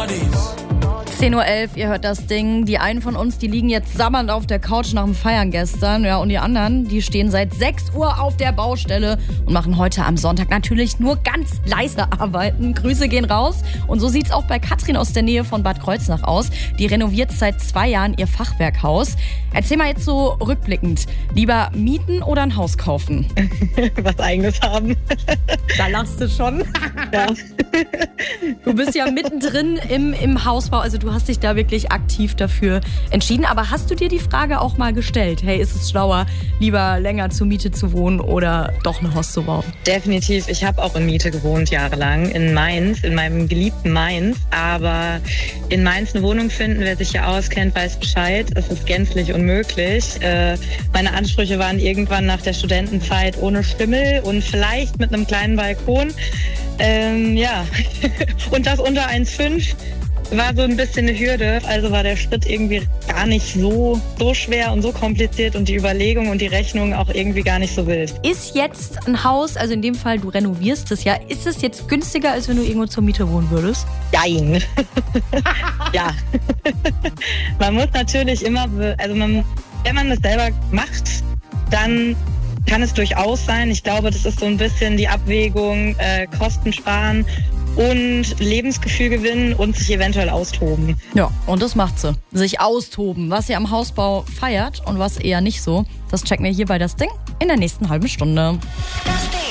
10:11 Uhr, ihr hört das Ding. Die einen von uns, die liegen jetzt sabbernd auf der Couch nach dem Feiern gestern. Ja, und die anderen, die stehen seit 6 Uhr auf der Baustelle und machen heute am Sonntag natürlich nur ganz leise Arbeiten. Grüße gehen raus. Und so sieht's auch bei Katrin aus der Nähe von Bad Kreuznach aus. Die renoviert seit 2 Jahren ihr Fachwerkhaus. Erzähl mal jetzt so rückblickend. Lieber mieten oder ein Haus kaufen? Was Eigenes haben. Da lachst du schon. Ja. Du bist ja mittendrin im Hausbau, also du hast dich da wirklich aktiv dafür entschieden. Aber hast du dir die Frage auch mal gestellt? Hey, ist es schlauer, lieber länger zur Miete zu wohnen oder doch ein Haus zu bauen? Definitiv. Ich habe auch in Miete gewohnt jahrelang in Mainz, in meinem geliebten Mainz. Aber in Mainz eine Wohnung finden, wer sich ja auskennt, weiß Bescheid. Es ist gänzlich unmöglich. Meine Ansprüche waren irgendwann nach der Studentenzeit ohne Schimmel und vielleicht mit einem kleinen Balkon. Ja, und das unter 1,5 war so ein bisschen eine Hürde. Also war der Schritt irgendwie gar nicht so schwer und so kompliziert und die Überlegung und die Rechnung auch irgendwie gar nicht so wild. Ist jetzt ein Haus, also in dem Fall du renovierst es ja, ist es jetzt günstiger, als wenn du irgendwo zur Miete wohnen würdest? Jein. Ja. Man muss natürlich immer, wenn man das selber macht, dann kann es durchaus sein. Ich glaube, das ist so ein bisschen die Abwägung, Kosten sparen und Lebensgefühl gewinnen und sich eventuell austoben. Ja, und das macht sie. Sich austoben. Was ihr am Hausbau feiert und was eher nicht so, das checken wir hier bei das Ding in der nächsten halben Stunde. Das